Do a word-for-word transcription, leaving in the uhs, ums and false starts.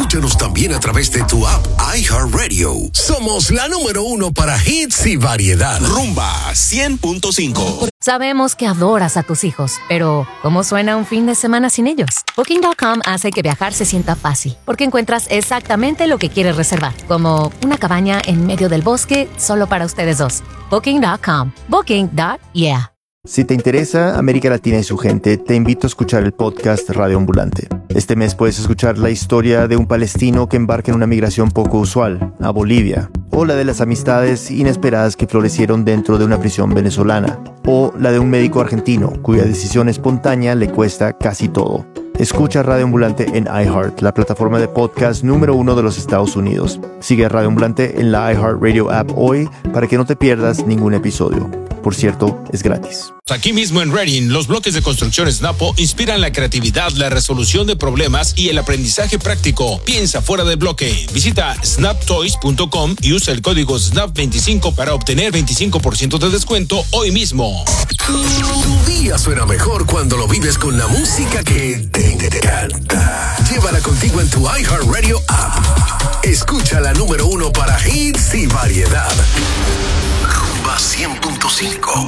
Escúchanos también a través de tu app iHeartRadio. Somos la número uno para hits y variedad. Rumba cien punto cinco. Sabemos que adoras a tus hijos, pero ¿cómo suena un fin de semana sin ellos? Booking punto com hace que viajar se sienta fácil, porque encuentras exactamente lo que quieres reservar, como una cabaña en medio del bosque solo para ustedes dos. Booking punto com. Booking. Yeah. Si te interesa América Latina y su gente, te invito a escuchar el podcast Radio Ambulante. Este mes puedes escuchar la historia de un palestino que embarca en una migración poco usual, a Bolivia, o la de las amistades inesperadas que florecieron dentro de una prisión venezolana, o la de un médico argentino cuya decisión espontánea le cuesta casi todo. Escucha Radio Ambulante en iHeart, la plataforma de podcast número uno de los Estados Unidos. Sigue a Radio Ambulante en la iHeartRadio app hoy para que no te pierdas ningún episodio. Por cierto, es gratis. Aquí mismo en Reading, los bloques de construcción Snapo inspiran la creatividad, la resolución de problemas y el aprendizaje práctico. Piensa fuera del bloque. Visita snap toys punto com y usa el código snap veinticinco para obtener veinticinco por ciento de descuento hoy mismo. Tu día suena mejor cuando lo vives con la música que te encanta. Llévala contigo en tu iHeartRadio app. Escucha la número uno para hits y variedad. Rumba cien punto cinco.